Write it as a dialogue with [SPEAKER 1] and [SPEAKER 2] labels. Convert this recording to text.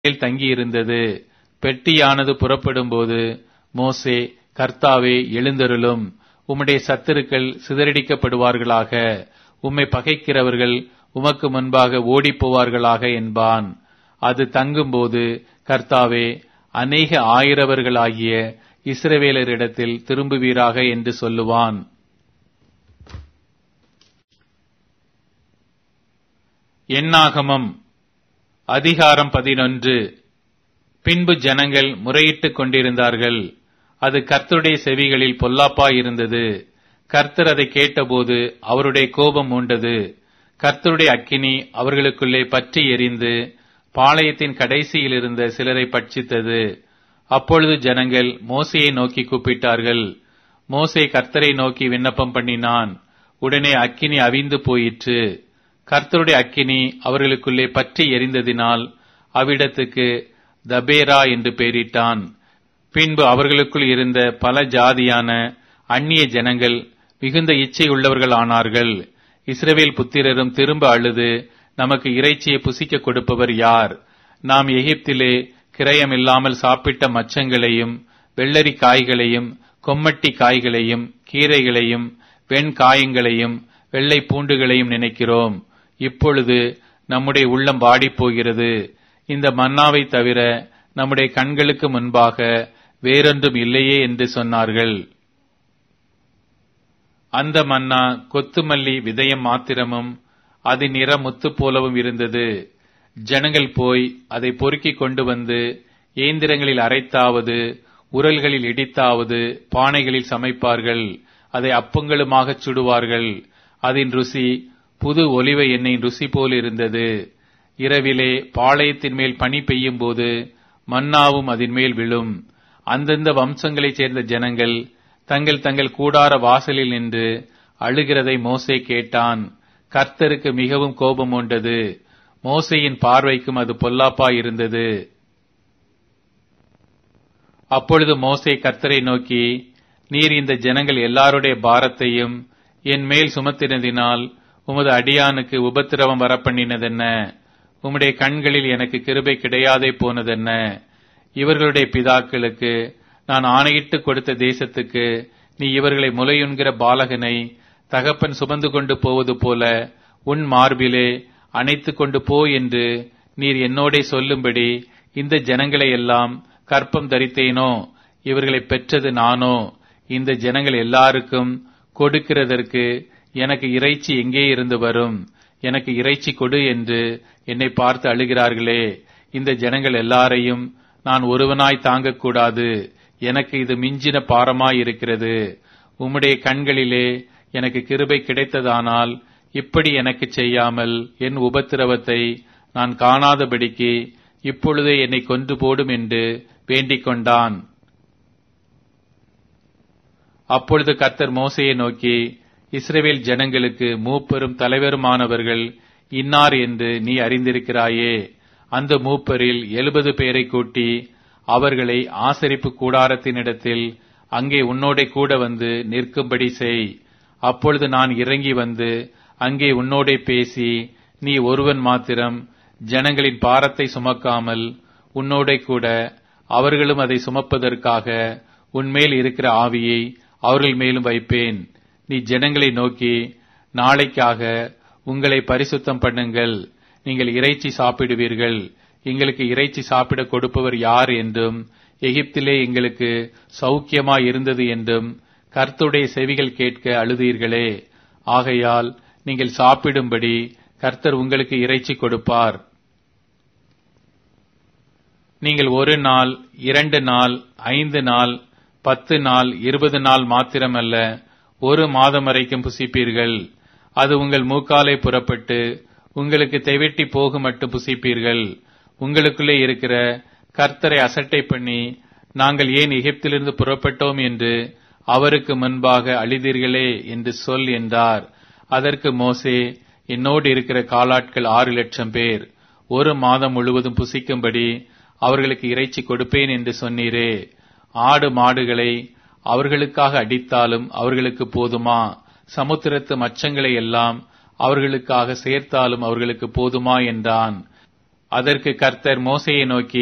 [SPEAKER 1] மேல் தங்கியிருந்தது. பெட்டியானது புறப்படும்போது மோசே, கர்த்தாவே எழுந்தருளும், உம்முடைய சத்துருக்கள் சிதறடிக்கப்படுவார்களாக, உம்மை பகைக்கிறவர்கள் உமக்கு முன்பாக ஓடிப்போவார்களாக என்பான். அது தங்கும்போது, கர்த்தாவே அநேக ஆயிரவர்களாகிய இஸ்ரவேலரிடத்தில் திரும்புவீராக என்று சொல்லுவான். என்னாகமம் அதிகாரம் 11. பின்பு ஜனங்கள் முறையிட்டுக் கொண்டிருந்தார்கள். அது கர்த்தருடைய செவிகளில் பொல்லாப்பாயிருந்தது. கர்த்தர் அதை கேட்டபோது அவருடைய கோபம் மூண்டது. கர்த்தருடைய அக்கினி அவர்களுக்குள்ளே பற்றி எரிந்து பாளையத்தின் கடைசியில் இருந்த சிலரை பட்சித்தது. அப்பொழுது ஜனங்கள் மோசேயை நோக்கி கூப்பிட்டார்கள். மோசே கர்த்தரை நோக்கி விண்ணப்பம் பண்ணினான். உடனே அக்கினி அவிந்து போயிற்று. கர்த்தருடைய அக்கினி அவர்களுக்குள்ளே பற்றி எரிந்ததினால் அவ்விடத்துக்கு தபேரா என்று பெயரிட்டான். பின்பு அவர்களுக்குள் இருந்த பல ஜாதியான அந்நிய ஜனங்கள் மிகுந்த இச்சை உள்ளவர்கள் ஆனார்கள். இஸ்ரவேல் புத்திரரும் திரும்ப அழுது, நமக்கு இறைச்சியை புசிக்க கொடுப்பவர் யார்? நாம் எகிப்திலே கிரயமில்லாமல் சாப்பிட்ட மச்சங்களையும் வெள்ளரி காய்களையும் கொம்மட்டி காய்களையும் கீரைகளையும் வெண்காயங்களையும் வெள்ளை பூண்டுகளையும் நினைக்கிறோம். இப்பொழுது நம்முடைய உள்ளம் வாடிப்போகிறது. இந்த மன்னாவை தவிர நம்முடைய கண்களுக்கு முன்பாக வேறொன்றும் இல்லையே என்று சொன்னார்கள். அந்த மன்னா கொத்துமல்லி விதயம் மாத்திரமும் அதன் நிறம் முத்து போலவும் இருந்தது. ஜனங்கள் போய் அதை பொறுக்கிக் கொண்டு வந்து ஏந்திரங்களில் அரைத்தாவது உரல்களில் இடித்தாவது பானைகளில் சமைப்பார்கள். அதை அப்பங்களுமாக சுடுவார்கள். அதன் ருசி புது ஒலிவ எண்ணெயின் ருசி போல் இருந்தது. இரவிலே பாளையத்தின் மேல் பனி பெய்யும் போது மன்னாவும் அதன் மேல் விழும். அந்தந்த வம்சங்களைச் சேர்ந்த ஜனங்கள் தங்கள் தங்கள் கூடார வாசலில் நின்று அழுகிறதை மோசே கேட்டான். கர்த்தருக்கு மிகவும் கோபம் உண்டது. மோசேயின் பார்வைக்கும் அது பொல்லாப்பாயிருந்தது. அப்பொழுது மோசே கர்த்தரை நோக்கி, நீர் இந்த ஜனங்கள் எல்லாருடைய பாரத்தையும் என் மேல் சுமத்தினதினால் உமது அடியானுக்கு உபத்திரவம் வரப்பண்ணினதென்ன? உம்முடைய கண்களில் எனக்கு கிருபை கிடையாதே போனதென்ன? இவர்களுடைய பிதாக்களுக்கு நான் ஆணையிட்டு கொடுத்த தேசத்துக்கு நீ இவர்களை முலையுண்கிற பாலகனை தகப்பன் சுமந்து கொண்டு போவது போல உன் மார்பிலே அணைத்து கொண்டு போ என்று நீர் என்னோடே சொல்லும்படி இந்த ஜனங்களை எல்லாம் கற்பம் தரித்தேனோ? இவர்களை பெற்றது நானோ? இந்த ஜனங்கள் எல்லாருக்கும் கொடுக்கிறதற்கு எனக்கு இறைச்சி எங்கே இருந்து வரும்? எனக்கு இறைச்சி கொடு என்று என்னை பார்த்து அழுகிறார்களே. இந்த ஜனங்கள் எல்லாரையும் நான் ஒருவனாய் தாங்கக்கூடாது. எனக்கு இது மிஞ்சின பாரமாயிருக்கிறது. உம்முடைய கண்களிலே எனக்கு கிருபை கிடைத்ததானால் இப்படி எனக்கு செய்யாமல் என் உபத்திரவத்தை நான் காணாதபடிக்கு இப்பொழுதே என்னை கொன்று போடும் என்று வேண்டிக் கொண்டான். அப்பொழுது கர்த்தர் மோசேயை நோக்கி, இஸ்ரவேல் ஜனங்களுக்கு மூப்பரும் தலைவருமானவர்கள் இன்னார் என்று நீ அறிந்திருக்கிறாயே. அந்த மூப்பரில் 70 பேரை கூட்டி அவர்களை ஆசரிப்பு கூடாரத்தினிடத்தில் அங்கே உன்னோடே கூட வந்து நிற்கும்படி செய். அப்பொழுது நான் இறங்கி வந்து அங்கே உன்னோடே பேசி, நீ ஒருவன் மாத்திரம் ஜனங்களின் பாரத்தை சுமக்காமல் உன்னோடே கூட அவர்களும் அதை சுமப்பதற்காக உன்மேல் இருக்கிற ஆவியை அவர்கள் மேலும் வைப்பேன். நீ ஜனங்களை நோக்கி, நாளைக்காக உங்களை பரிசுத்தம் பண்ணுங்கள், நீங்கள் இறைச்சி சாப்பிடுவீர்கள், எங்களுக்கு இறைச்சி சாப்பிட கொடுப்பவர் யார் என்றும் எகிப்திலே எங்களுக்கு சௌக்கியமாய் இருந்தது என்றும் கர்த்தருடைய செவிகள் கேட்க அழுதீர்களே. ஆகையால் நீங்கள் சாப்பிடும்படி கர்த்தர் உங்களுக்கு இறைச்சி கொடுப்பார். நீங்கள் 1 நாள் 2 நாள் 5 நாள் 10 நாள் 20 நாள் மாத்திரமல்ல, 1 மாதம் வரைக்கும் புசிப்பீர்கள். அது உங்கள் மூக்காலை புறப்பட்டு உங்களுக்கு தெவிட்டி போகு மட்டும் புசிப்பீர்கள். உங்களுக்குள்ளே இருக்கிற கர்த்தரை அசட்டை பண்ணி, நாங்கள் ஏன் எகிப்திலிருந்து புறப்பட்டோம் என்று அவருக்கு முன்பாக அழிதீர்களே என்று சொல் என்றார். அதற்கு மோசே, என்னோடு இருக்கிற காலாட்கள் 6 லட்சம் பேர், 1 மாதம் முழுவதும் புசிக்கும்படி அவர்களுக்கு இறைச்சி கொடுப்பேன் என்று சொன்னீரே. ஆடு மாடுகளை அவர்களுக்காக அடித்தாலும் அவர்களுக்கு போதுமா? சமுத்திரத்து மச்சங்களை எல்லாம் அவர்களுக்காக சேர்த்தாலும் அவர்களுக்கு போதுமா என்றான். அதற்கு கர்த்தர் மோசேயை நோக்கி,